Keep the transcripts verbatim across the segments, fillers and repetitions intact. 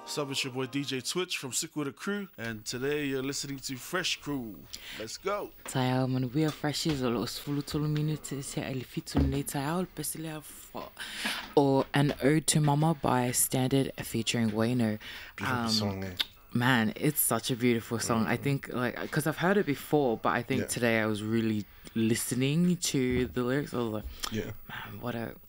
What's up, it's your boy D J Twitch from Sick With A Crew, and today you're listening to Fresh Crew. Let's go! Tayo man we are freshies or los full tolo minutes here elifito netail especially or an ode to mama by Standard featuring Wayno. Beautiful Um, song, eh? Man, it's such a beautiful song. I think like because I've heard it before, but I think Yeah. today I was really listening to the lyrics. I was like, Yeah. man, what a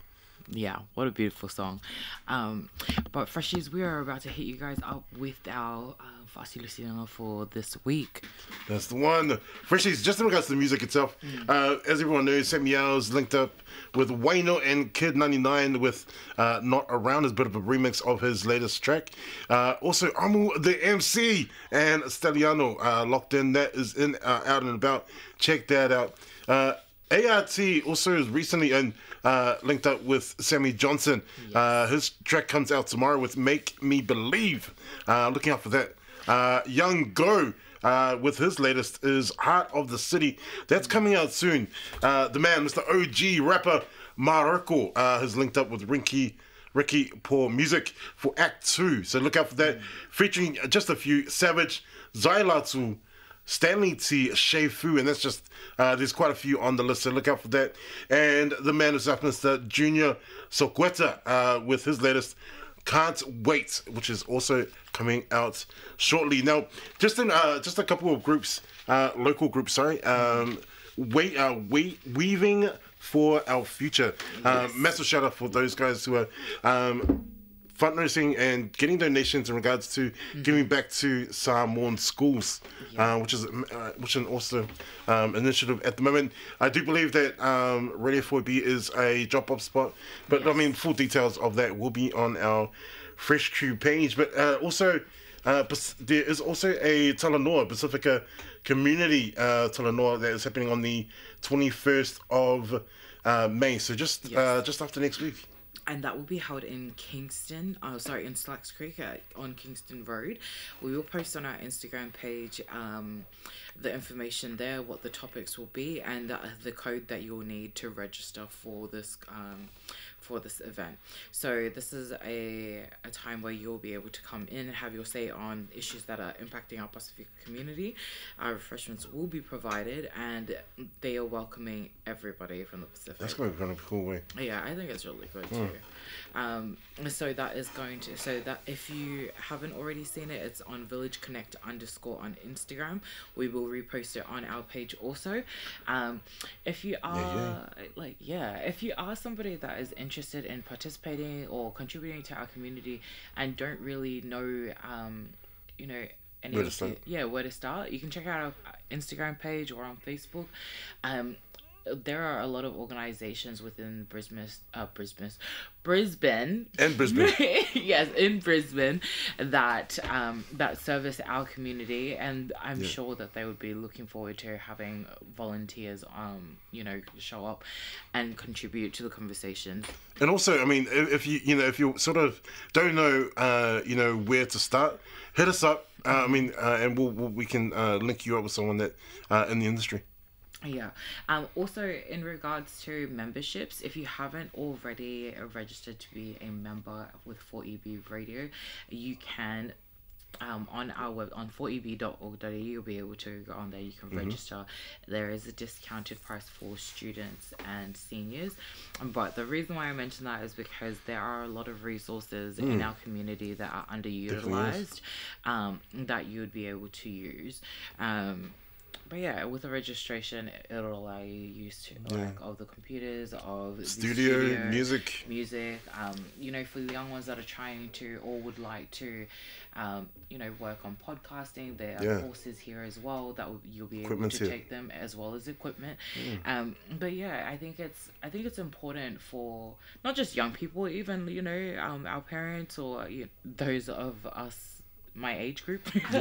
yeah, what a beautiful song. Um, but Freshies, we are about to hit you guys up with our uh, Fasti Luciano for this week. That's the one. Freshies, just in regards to the music itself, uh, as everyone knows, Sam Yow's linked up with Wayno and Kid ninety-nine with uh, Not Around, as a bit of a remix of his latest track. Uh, also, Amu, the M C, and Stelliano uh, locked in. That is in uh, out and about. Check that out. Uh, A R T also is recently in, uh, linked up with Sammy Johnson. Uh, his track comes out tomorrow with Make Me Believe. Uh, looking out for that. Uh, Young Go uh, with his latest is Heart of the City. That's coming out soon. Uh, the man, Mister O G rapper Maroko, uh, has linked up with Ricky Ricky Paul Music for Act two. So look out for that. Featuring just a few Savage, Zailatu, Stanley T, Shea Fu, and that's just, uh, there's quite a few on the list, so look out for that. And the man is up, Mister Junior Soqueta, uh, with his latest Can't Wait, which is also coming out shortly. Now, just in uh, just a couple of groups, uh, local groups, sorry, um, wait, uh, wait, weaving for our future. Uh, massive shout out for those guys who are um, fundraising and getting donations in regards to mm-hmm. giving back to Samoan schools, yeah. uh, which is uh, which is an awesome um, initiative at the moment. I do believe that um, Radio four B is a drop-off spot, but yes. I mean, full details of that will be on our Fresh Crew page. But uh, also, uh, there is also a Talanoa, Pacifica Community uh, Talanoa that is happening on the twenty-first of uh, May, so just yes. uh, just after next week. And that will be held in Kingston, oh sorry, in Slacks Creek uh, on Kingston Road. We will post on our Instagram page um, the information there, what the topics will be, and uh, the code that you'll need to register for this um, for this event. So this is a, a time where you'll be able to come in and have your say on issues that are impacting our Pacific community. Our refreshments will be provided, and they are welcoming everybody from the Pacific. That's going to be kind of a cool way. Yeah, I think it's really good too. Um, so that is going to, so that if you haven't already seen it, it's on Village Connect underscore on Instagram. We will repost it on our page also. Um, if you are yeah, yeah. like, yeah, if you are somebody that is interested in participating or contributing to our community and don't really know, um, you know, any where to start. Yeah, where to start, you can check out our Instagram page or on Facebook. Um, there are a lot of organizations within Brisbane, uh, Brisbane, Brisbane, and Brisbane. yes, in Brisbane, that um, that service our community, and I'm yeah. sure that they would be looking forward to having volunteers, um, you know, show up and contribute to the conversation. And also, I mean, if, if you you know if you sort of don't know, uh, you know where to start, hit us up. Uh, I mean, uh, and we'll, we'll we can uh, link you up with someone that uh, in the industry. Yeah. Um, also, in regards to memberships, if you haven't already registered to be a member with four E B Radio, you can um, on our web on four e b dot org dot a u. You'll be able to go on there. You can mm-hmm. register. There is a discounted price for students and seniors. But the reason why I mention that is because there are a lot of resources mm. in our community that are underutilized um, that you would be able to use. Um, But yeah, with the registration, it'll allow you use to like yeah. of the computers, of the studio, studio music, music. Um, you know, for the young ones that are trying to or would like to, um, you know, work on podcasting, there are yeah. courses here as well that will, you'll be Equipment's able to here. take them as well as equipment. Mm. Um, but yeah, I think it's I think it's important for not just young people, even you know, um, our parents or you know, those of us. My age group,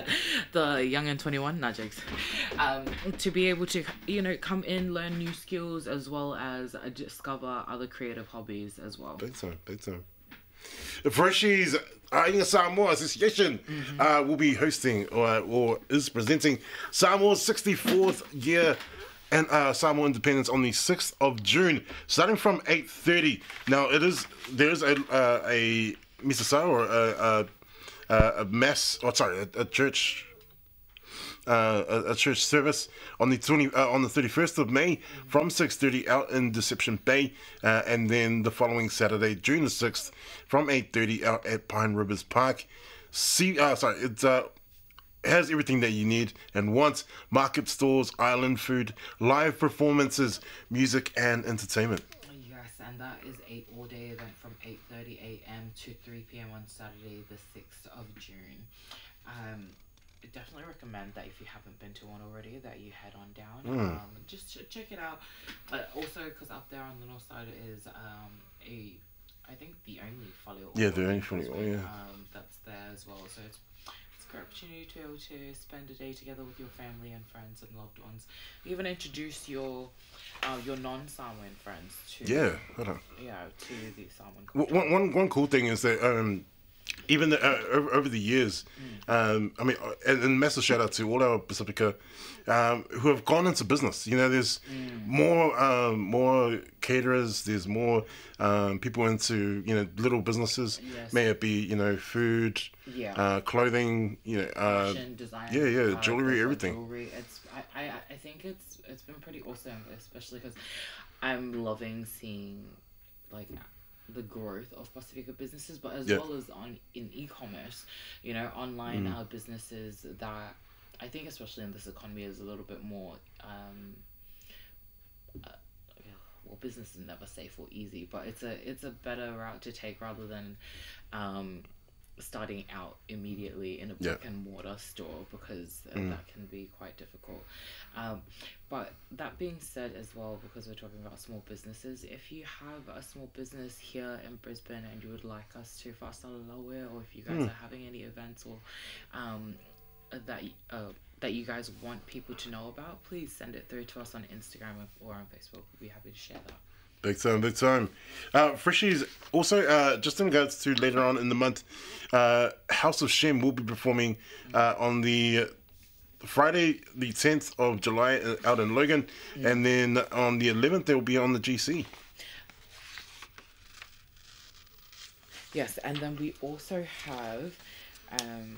the young and twenty-one, not jokes, um, to be able to, you know, come in, learn new skills as well as uh, discover other creative hobbies as well. Big time, big time. The Freshies Ainga Samoa Association mm-hmm. uh, will be hosting or, or is presenting Samoa's sixty-fourth year and uh, Samoa Independence on the sixth of June, starting from eight thirty. Now, it is, there is a, uh, a Misasa or a, a uh, a mass, or sorry, a, a church. Uh, a, a church service on the twenty uh, on the thirty first of May from six thirty out in Deception Bay, uh, and then the following Saturday, June the sixth, from eight thirty out at Pine Rivers Park. See, uh, sorry, it's uh, has everything that you need and want: market stalls, island food, live performances, music, and entertainment. Yes, and that is a all-day event from eight thirty a.m. to three p.m. on Saturday, the sixth of June. Um, I definitely recommend that if you haven't been to one already, that you head on down. Mm. Um, just ch- check it out. Uh, also, because up there on the north side is um, a, I think the only Folio. Yeah, the only Folio, yeah. Um, that's there as well. So it's it's a great opportunity to be able to spend a day together with your family and friends and loved ones. Even introduce your uh, your non-Samoan friends to Yeah, hold on. yeah to the Samoan W- culture. One, one, one cool thing is that um, even the, uh, over, over the years, um, I mean, uh, and, and massive shout out to all our Pacifica um, who have gone into business. You know, there's more um, more caterers. There's more um, people into you know little businesses. Yes. May it be you know food, Yeah. uh, clothing. You know, uh, Fashion, design, yeah, yeah, uh, jewelry, different everything. Jewelry. It's I, I, I think it's it's been pretty awesome, especially because I'm loving seeing like the growth of Pacifica businesses, but as Yeah. well as on in e-commerce, you know, online uh, businesses that I think, especially in this economy, is a little bit more. Um, uh, well, business is never safe or easy, but it's a it's a better route to take rather than um, starting out immediately in a brick Yeah. and mortar store, because uh, that can be quite difficult. Um, but that being said as well, because we're talking about small businesses, if you have a small business here in Brisbane and you would like us to fast Laware, or if you guys are having any events or um, that uh, that you guys want people to know about, please send it through to us on Instagram or on Facebook. We'll be happy to share that. Big time, big time. Uh, Freshies, also, uh, just in regards to later on in the month, uh, House of Shem will be performing uh, on the Friday, the tenth of July, uh, out in Logan, and then on the eleventh, they'll be on the G C. Yes, and then we also have, um,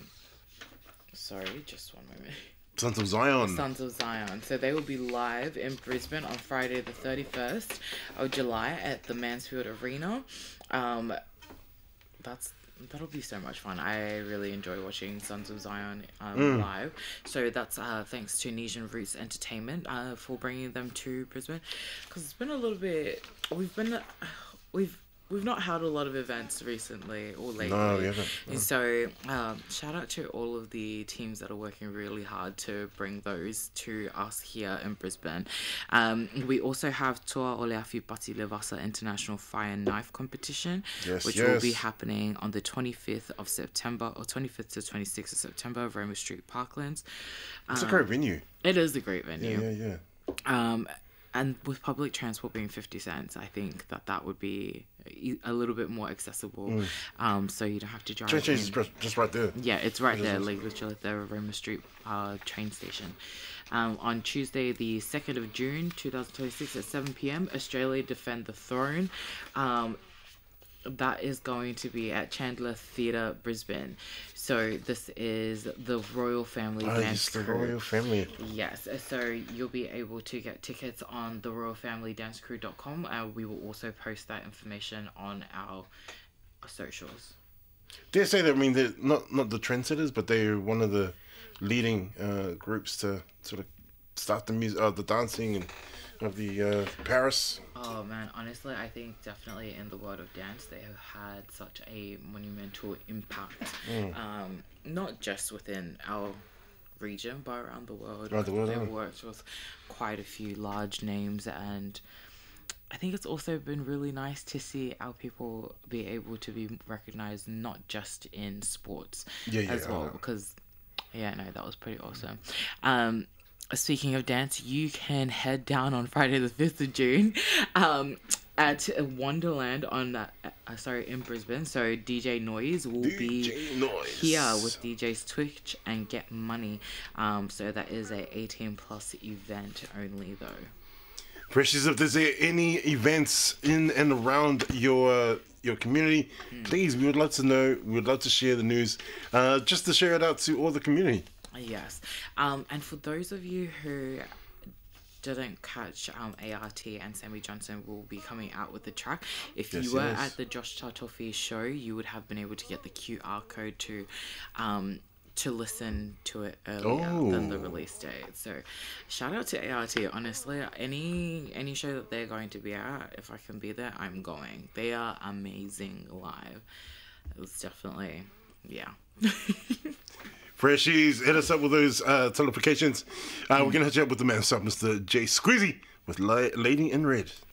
sorry, just one moment. Sons of Zion. Sons of Zion. So they will be live in Brisbane on Friday the thirty-first of July at the Mansfield Arena. Um, that's that'll be so much fun. I really enjoy watching Sons of Zion um, live. So that's uh, thanks to Nesian Roots Entertainment uh, for bringing them to Brisbane, because it's been a little bit. We've been uh, we've. We've not had a lot of events recently or lately. No, we haven't. No. So, um, shout out to all of the teams that are working really hard to bring those to us here in Brisbane. Um, we also have Toa Oleafi Pati Levasa International Fire and Knife Competition, Yes, which yes. will be happening on the twenty-fifth of September, or twenty-fifth to twenty-sixth of September, Roma Street, Parklands. It's a Um, great venue. It is a great venue. Yeah, yeah, yeah. Um, and with public transport being fifty cents, I think that that would be e- a little bit more accessible. Um, so you don't have to drive. Train change is in. just- just right there. Yeah, it's right It is there, awesome. like literally at the Roma Street uh, train station. Um, on Tuesday, the second of June, twenty twenty-six at seven p.m, Australia Defend the Throne. Um, that is going to be at Chandler Theatre, Brisbane. So this is the Royal Family Oh, Dance it's the Crew. royal family. Yes, so you'll be able to get tickets on the royal family dance crew dot com, and we will also post that information on our socials. Dare say that, I mean, they're not, not the trendsetters, but they're one of the leading uh, groups to sort of start the music, uh, the dancing and of the uh, Paris. Oh man, honestly, I think definitely in the world of dance, they have had such a monumental impact. Um, not just within our region, but around the world. Around the world, They've yeah. worked with quite a few large names, and I think it's also been really nice to see our people be able to be recognized not just in sports Yeah, yeah, as I well, know. because yeah, no, that was pretty awesome. Um, speaking of dance, you can head down on Friday the fifth of June um, at Wonderland on uh, uh, sorry in Brisbane. So D J Noise will D be J Noise. here with D Js Twitch and Get Money. Um, so that is a eighteen plus event only though. Precious, if there's any events in and around your your community, please, we would love to know. We would love to share the news, uh, just to share it out to all the community. Yes. Um, and for those of you who didn't catch, um, A R T and Sammy Johnson will be coming out with the track. If Yes, you were yes. at the Josh Tartofi show, you would have been able to get the Q R code to um, to listen to it earlier than the Oh. release date. So shout out to A R T. Honestly, any any show that they're going to be at, if I can be there, I'm going. They are amazing live. It was definitely, yeah. Freshies, hit us up with those uh, teleplications. Uh, We're gonna hit you up with the man, Mister Jay Squeezy with La- Lady in Red.